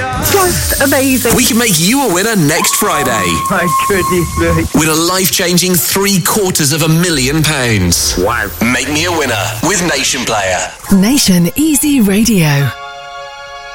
Just amazing. We can make you a winner next Friday. My goodness me. Win a life-changing £750,000. Wow. Make me a winner with Nation Player. Nation Easy Radio.